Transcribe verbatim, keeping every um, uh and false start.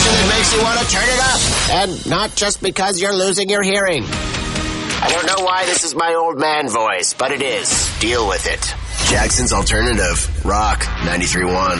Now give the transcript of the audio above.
station that makes you want to turn it up. And not just because you're losing your hearing. I don't know why this is my old man voice, but it is. Deal with it. Jackson's Alternative. Rock ninety-three point one.